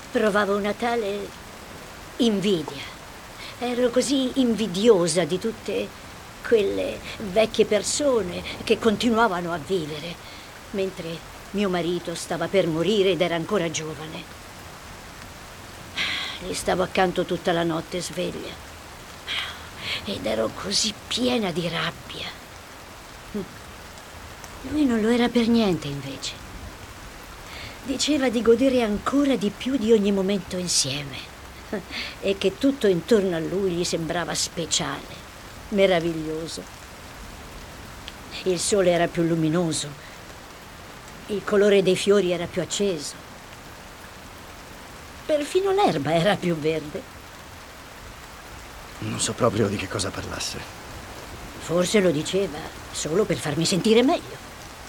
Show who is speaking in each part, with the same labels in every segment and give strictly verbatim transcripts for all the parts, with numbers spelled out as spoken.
Speaker 1: Provavo una tale invidia. Ero così invidiosa di tutte quelle vecchie persone che continuavano a vivere, mentre mio marito stava per morire ed era ancora giovane. Gli stavo accanto tutta la notte sveglia ed ero così piena di rabbia. Lui non lo era per niente, invece. Diceva di godere ancora di più di ogni momento insieme e che tutto intorno a lui gli sembrava speciale, meraviglioso. Il sole era più luminoso, il colore dei fiori era più acceso, perfino l'erba era più verde.
Speaker 2: Non so proprio di che cosa parlasse.
Speaker 1: Forse lo diceva solo per farmi sentire meglio.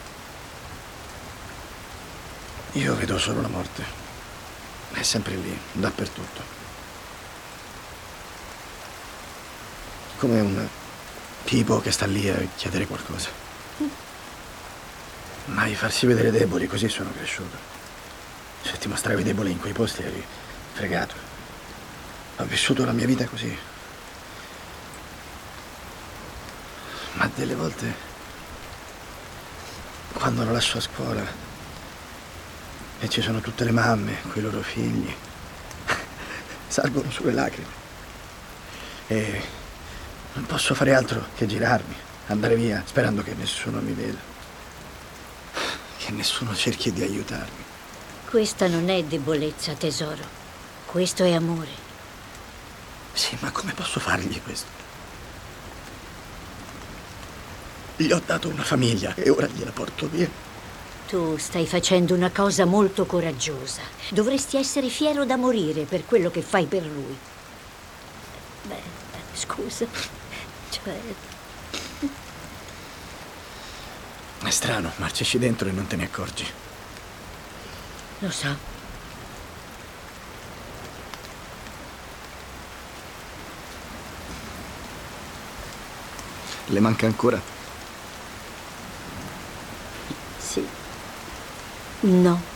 Speaker 2: Io vedo solo la morte. È sempre lì, dappertutto. Come un tipo che sta lì a chiedere qualcosa. Mai farsi vedere deboli, così sono cresciuto. Se ti mostravi debole in quei posti eri fregato. Ho vissuto la mia vita così. Ma delle volte, quando lo lascio a scuola e ci sono tutte le mamme coi loro figli, salgono sulle lacrime e non posso fare altro che girarmi, andare via, sperando che nessuno mi veda, che nessuno cerchi di aiutarmi.
Speaker 1: Questa non è debolezza, tesoro. Questo è amore.
Speaker 2: Sì, ma come posso fargli questo? Gli ho dato una famiglia e ora gliela porto via.
Speaker 1: Tu stai facendo una cosa molto coraggiosa. Dovresti essere fiero da morire per quello che fai per lui. Beh, scusa. Cioè...
Speaker 2: È strano, marciaci dentro e non te ne accorgi.
Speaker 1: Lo so.
Speaker 2: Le manca ancora?
Speaker 1: Sì. No.